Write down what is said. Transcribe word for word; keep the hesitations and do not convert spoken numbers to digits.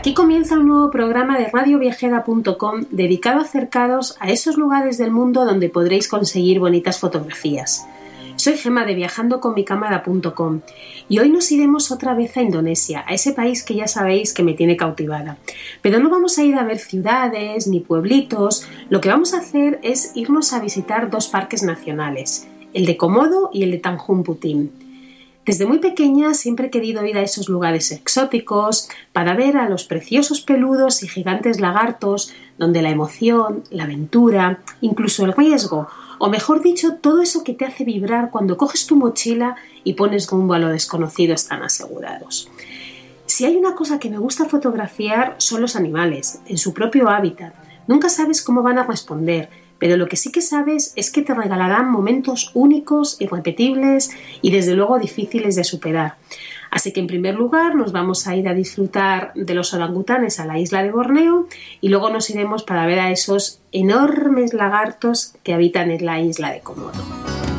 Aquí comienza un nuevo programa de radio viajera punto com dedicado a acercaros a esos lugares del mundo donde podréis conseguir bonitas fotografías. Soy Gemma de viajando con mi cámara punto com y hoy nos iremos otra vez a Indonesia, a ese país que ya sabéis que me tiene cautivada. Pero no vamos a ir a ver ciudades ni pueblitos, lo que vamos a hacer es irnos a visitar dos parques nacionales, el de Komodo y el de Tanjung Puting. Desde muy pequeña siempre he querido ir a esos lugares exóticos para ver a los preciosos peludos y gigantes lagartos donde la emoción, la aventura, incluso el riesgo, o mejor dicho, todo eso que te hace vibrar cuando coges tu mochila y pones rumbo a lo desconocido están asegurados. Si hay una cosa que me gusta fotografiar son los animales, en su propio hábitat. Nunca sabes cómo van a responder, pero lo que sí que sabes es que te regalarán momentos únicos, irrepetibles y desde luego difíciles de superar. Así que en primer lugar nos vamos a ir a disfrutar de los orangutanes a la isla de Borneo y luego nos iremos para ver a esos enormes lagartos que habitan en la isla de Komodo.